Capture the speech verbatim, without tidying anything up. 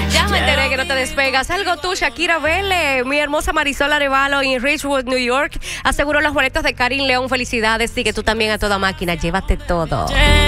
Ya me enteré que no te despegas. Algo tú, Shakira Vélez, mi hermosa Marisol Arevalo en Richwood, New York. Aseguró los boletos de Karim León. Felicidades. Sigue tú también a toda máquina. Llévate todo.